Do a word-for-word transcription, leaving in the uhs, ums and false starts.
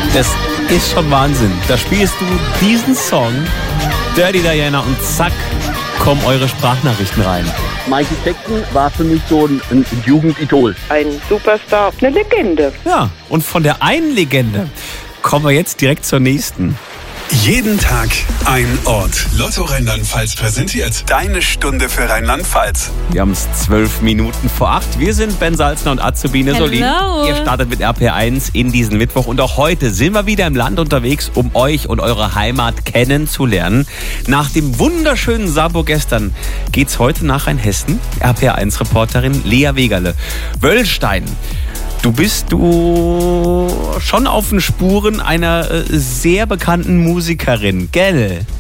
Das ist schon Wahnsinn. Da spielst du diesen Song, Dirty Diana, und zack, kommen eure Sprachnachrichten rein. Michael Jackson war für mich so ein, ein Jugendidol. Ein Superstar, eine Legende. Ja, und von der einen Legende kommen wir jetzt direkt zur nächsten. Jeden Tag ein Ort. Lotto Rheinland-Pfalz präsentiert deine Stunde für Rheinland-Pfalz. Wir haben es zwölf Minuten vor acht. Wir sind Ben Salzner und Azubine Solin. Ihr startet mit R P eins in diesen Mittwoch. Und auch heute sind wir wieder im Land unterwegs, um euch und eure Heimat kennenzulernen. Nach dem wunderschönen Sabo gestern geht's heute nach Rheinhessen. R P eins Reporterin Lea Wegerle. Wöllstein. Du bist du schon auf den Spuren einer äh, sehr bekannten Musikerin, gell?